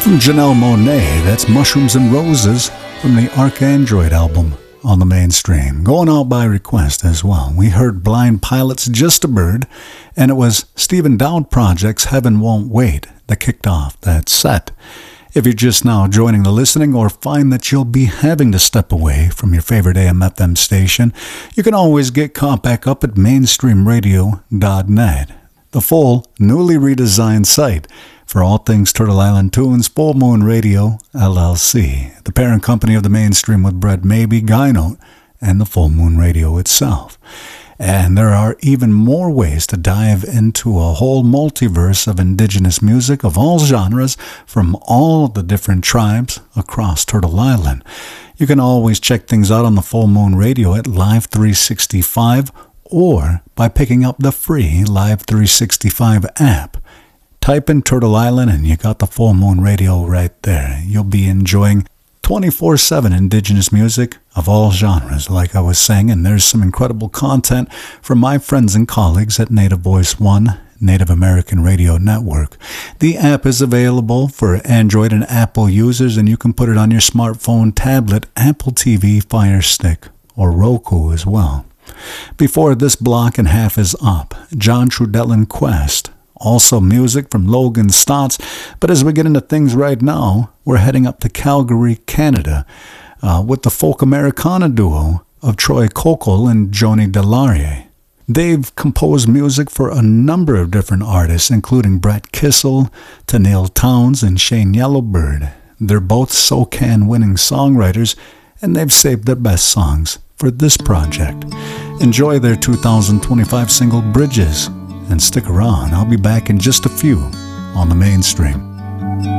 Janelle Monáe, that's Mushrooms and Roses from the Arcandroid album on the Mainstream. Going out by request as well. We heard Blind Pilot's Just a Bird, and it was Stephen Dowd Project's Heaven Won't Wait that kicked off that set. If you're just now joining the listening or find that you'll be having to step away from your favorite AM/FM station, you can always get caught back up at mainstreamradio.net, the full, newly redesigned site for all things Turtle Island Tunes. Full Moon Radio, LLC, the parent company of the Mainstream with Brett Maybe, Guy Note, and the Full Moon Radio itself. And there are even more ways to dive into a whole multiverse of indigenous music of all genres from all the different tribes across Turtle Island. You can always check things out on the Full Moon Radio at Live 365 or by picking up the free Live 365 app. Type in Turtle Island and you got the Full Moon Radio right there. You'll be enjoying 24/7 indigenous music of all genres, like I was saying, and there's some incredible content from my friends and colleagues at Native Voice One, Native American Radio Network. The app is available for Android and Apple users, and you can put it on your smartphone, tablet, Apple TV, Fire Stick, or Roku as well. Before this block and half is up, John Trudell and Quest. Also music from Logan Stotts. But as we get into things right now, we're heading up to Calgary, Canada, with the folk Americana duo of Troy Kokol and Joni Delarie. They've composed music for a number of different artists, including Brett Kissel, Tennille Towns, and Shane Yellowbird. They're both SOCAN winning songwriters, and they've saved their best songs for this project. Enjoy their 2025 single Bridges. And stick around, I'll be back in just a few on the Mainstream.